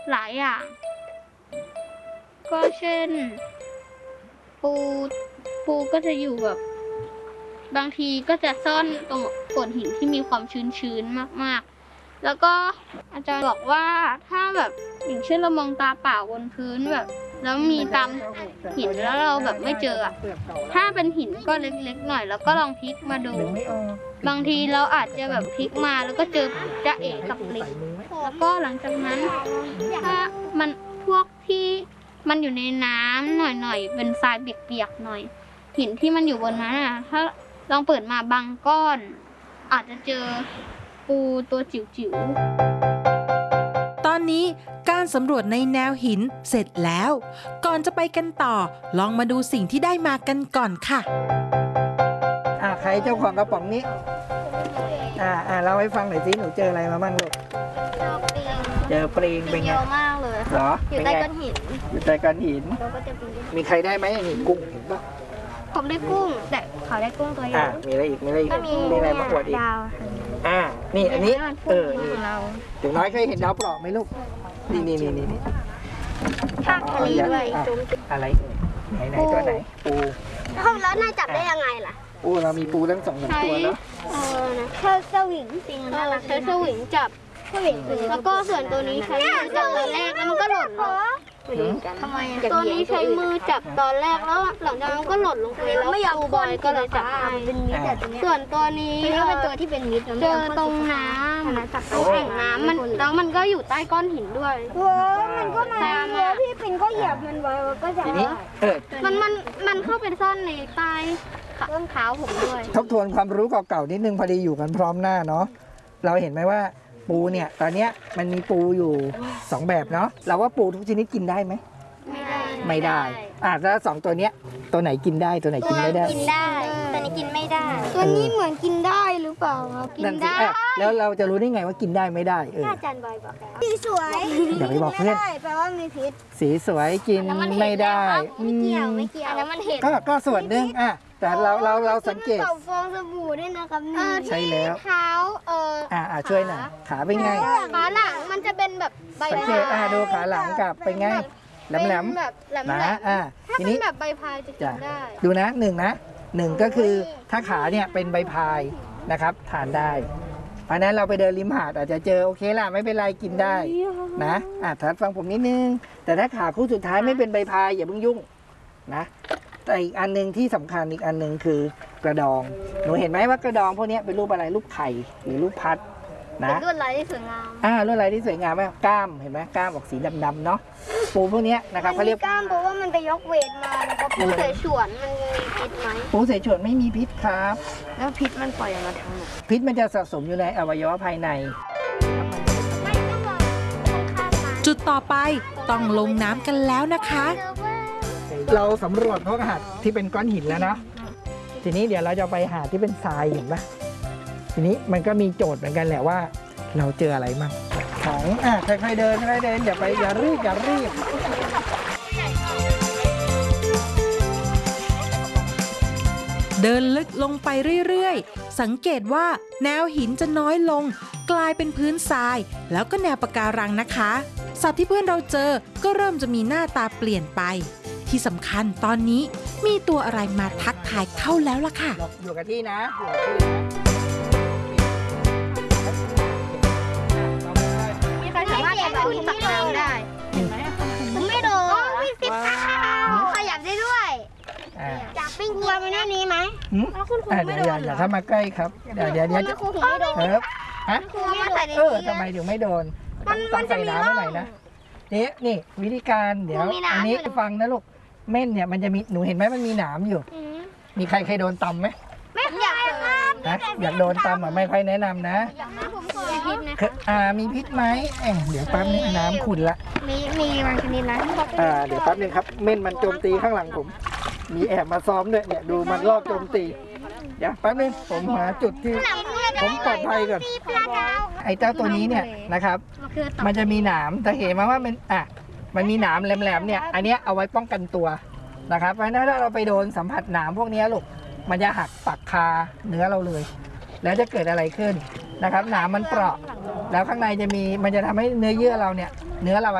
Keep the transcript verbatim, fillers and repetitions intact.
หลายอย่างก็เช่นปูปูก็จะอยู่แบบบางทีก็จะซ่อนตรงโขดหินที่มีความชื้นๆมากๆแล้วก็อาจารย์บอกว่าถ้าแบบอย่างเช่นเรามองตาเปล่าบนพื้นแบบแล้วมีตามหินแล้วเราแบบไม่เจออะถ้าเป็นหินก็เล็กๆหน่อยแล้วก็ลองพลิกมาดูบางทีเราอาจจะแบบพลิกมาแล้วก็เจอจ๊ะเอ๋กับปลิงแล้วก็หลังจากนั้นถ้ามันพวกที่มันอยู่ในน้ำหน่อยๆเป็นทรายเปียกๆหน่อยหินที่มันอยู่บนนั้นอ่ะถ้าลองเปิดมาบางก้อนอาจจะเจอปูตัวจิ๋วๆตอนนี้การสำรวจในแนวหินเสร็จแล้วก่อนจะไปกันต่อลองมาดูสิ่งที่ได้มากันก่อนค่ะอ่าใครเจ้าของกระป๋องนี้อ่าอ่าเราให้ฟังหน่อยสิหนูเจออะไรมาบ้างลูกเจอปลิงเป็นไงเยอะมากเลยเหรออยู่ใต้ก้อนหินอยู่ใต้ก้อนหินมีใครได้ไหมเห็นกุ้งเห็นปะผมได้กุ้งแต่เขาได้กุ้งตัวใหญ่อ่ามีอะไรอีกมีอะไรอีกมีอะไรมาอวดอีกดาวอ่านี่อันนี้เออนี่ถึงน้อยเคยเห็นดาวเปราะไหมลูกนี่นี่นี่นี่ภาคทะเลด้วยอะไรไหนไหนตัวไหนปูแล้วนายจับได้ยังไงล่ะปูเรามีปูทั้งสองตัวแล้วเออนะใช้สวิงจริงน่ารักใช้สวิงจับสวิงแล้วก็ส่วนตัวนี้ใช้มือจับตอนแรกแล้วมันก็หล่นลงทำไมตัวนี้ใช้มือจับตอนแรกแล้วหลังจากนั้นก็หล่นลงไปแล้วครูบอยก็เลยจับให้ส่วนตัวนี้ก็เป็นตัวที่เป็นมิดเจอตรงน้ำจับตรงแอ่งน้ำมันแล้วมันก็อยู่ใต้ก้อนหินด้วยว้ามันก็มาแล้วพี่ปิ่นก็เหยียบมันไว้ก็จะมันมันมันเข้าไปซ่อนในใต้ต้นเท้าผมด้วยทบทวนความรู้เก่าๆนิดนึงพอดีอยู่กันพร้อมหน้าเนาะเราเห็นไหมว่าปูเนี่ยตอนนี้มันมีปูอยู่สองแบบเนาะเราว่าปูทุกชนิดกินได้ไหมไม่ได้ไม่ได้อ่ะแล้วสองตัวเนี้ยตัวไหนกินได้ตัวไหนกินไม่ได้กินได้ตัวนี้กินไม่ได้ตัวนี้เหมือนกินได้หรือเปล่ากินได้แล้วเราจะรู้ได้ไงว่ากินได้ไม่ได้เอออาจารย์บอยบอกสีสวยอย่าไปบอกเพื่อนแปลว่ามีพิษสีสวยกินไม่ได้ไม่เกี่ยวไม่เกี่ยวแล้วมันเห็นก็ก็ส่วนหนึ่งอ่ะแต่เราเราเราสังเกตฟองสบู่ด้วยนะครับนี่ใช่แล้วเท้าเอออ่าช่วยหน่อยขาเป็นไงขาหลังมันจะเป็นแบบใบสังเกตอ่าดูขาหลังกับเป็นไงแหลมแหลมนะอ่าทีนี้แบบใบพายจะกินได้ดูนะหนึ่งนะหนึ่งก็คือถ้าขาเนี่ยเป็นใบพายนะครับทานได้เพราะนั้นเราไปเดินริมหาดอาจจะเจอโอเคล่ะไม่เป็นไรกินได้นะอ่าทัดฟังผมนิดนึงแต่ถ้าขาคู่สุดท้ายไม่เป็นใบพายอย่าเพิ่งยุ่งนะแต่อีกอันหนึ่งที่สำคัญอีกอันหนึ่งคือกระดองหนูเห็นไหมว่ากระดองพวกนี้เป็นรูปอะไรรูปไข่หรือรูปพัดนะลวดลายที่สวยงามอ่าลวดลายที่สวยงามไหมกล้ามเห็นไหมกล้ามออกสีดำๆเนาะปูพวกนี้นะครับเขาเรียกกล้ามเพราะว่ามันไปยกเวทมาแล้วก็ปูเสฉวนมันมีพิษไหมปูเสฉวนไม่มีพิษครับแล้วพิษมันปล่อยออกมาทางไหนพิษมันจะสะสมอยู่ในอวัยวะภายในจุดต่อไปต้องลงน้ำกันแล้วนะคะเราสำรวจพวกหาดที่เป็นก้อนหินแล้วนะทีนี้เดี๋ยวเราจะไปหาดที่เป็นทรายเห็นปะทีนี้มันก็มีโจทย์เหมือนกันแหละว่าเราเจออะไรมั่งของอ่ะค่อยๆเดินค่อยๆเดินอย่าไปอย่ารีบอย่ารีบเดินลึกลงไปเรื่อยๆสังเกตว่าแนวหินจะน้อยลงกลายเป็นพื้นทรายแล้วก็แนวปะการังนะคะสัตว์ที่เพื่อนเราเจอก็เริ่มจะมีหน้าตาเปลี่ยนไปที่สำคัญตอนนี้มีตัวอะไรมาทักทายเข้าแล้วล่ะค่ะอยู่กับที่นะมีใครสามารถเอาที่ตักน้ำได้เห็นไหมผมไม่โดนมีสิบขยับได้ด้วยจับปิ้งกลัวมันหน้านี้ไหมคุณครูไม่โดนอย่าเข้ามาใกล้ครับเดี๋ยวเดี๋ยวเดี๋ยวครูไม่โดนครับฮะครูไม่ใส่ในเออทำไมถึงไม่โดนต้องใส่น้ำให้หน่อยนะนี่นี่วิธีการเดี๋ยวอันนี้ฟังนะลูกเม่นเนี่ยมันจะมีหนูเห็นไหมมันมีหนามอยู่มีใครเคยโดนตำไหมไม่อยากนะอยากโดนตำอ่ะไม่ค่อยแนะนำนะมีพิษไหมอ่ามีพิษไหมเดี๋ยวแป๊บนึงน้ำขุ่นละมีมีบางชนิดนะอ่าเดี๋ยวแป๊บนึงครับเม่นมันโจมตีข้างหลังผมมีแอบมาซ้อมด้วยเนี่ยดูมันรอบโจมตีเดี๋ยวแป๊บนึงผมหาจุดที่ผมปลอดภัยก่อนไอ้เจ้าตัวนี้เนี่ยนะครับมันจะมีหนามแต่เห็นมาว่ามันอ่ะมันมีหนามแหลมๆเนี่ยอันนี้เอาไว้ป้องกันตัวนะครับเพราะฉะนั้นถ้าเราไปโดนสัมผัสหนามพวกนี้ลูกมันจะหักปักคาเนื้อเราเลยแล้วจะเกิดอะไรขึ้นนะครับหนามมันเปราะแล้วข้างในจะมีมันจะทำให้เนื้อเยื่อเราเนี่ยเนื้อเรา